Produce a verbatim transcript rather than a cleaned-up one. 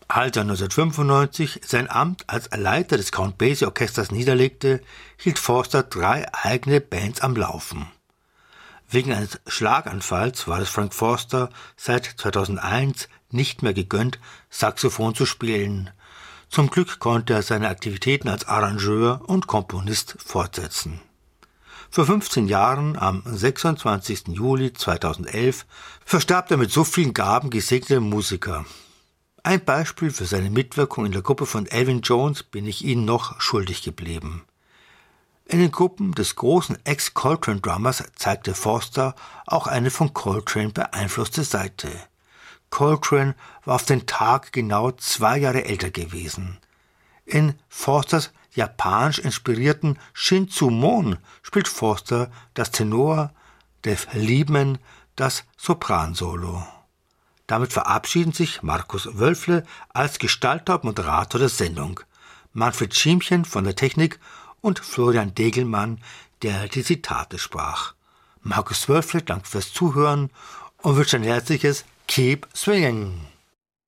Als er neunzehnhundertfünfundneunzig sein Amt als Leiter des Count Basie Orchesters niederlegte, hielt Foster drei eigene Bands am Laufen. Wegen eines Schlaganfalls war es Frank Foster seit zweitausendeins nicht mehr gegönnt, Saxophon zu spielen. Zum Glück konnte er seine Aktivitäten als Arrangeur und Komponist fortsetzen. Vor fünfzehn Jahren, am sechsundzwanzigsten Juli zweitausendelf, verstarb der mit so vielen Gaben gesegnete Musiker. Ein Beispiel für seine Mitwirkung in der Gruppe von Elvin Jones bin ich Ihnen noch schuldig geblieben. In den Gruppen des großen Ex-Coltrane-Drummers zeigte Foster auch eine von Coltrane beeinflusste Seite. Coltrane war auf den Tag genau zwei Jahre älter gewesen. In Fosters japanisch inspirierten Shin-Tsu-Mon spielt Foster das Tenor, Dave Liebman das Sopransolo. Damit verabschieden sich Markus Wölfle als Gestalter und Moderator der Sendung, Manfred Schiemchen von der Technik und Florian Degelmann, der die Zitate sprach. Markus Wölfle dankt fürs Zuhören und wünscht ein herzliches Keep Swinging!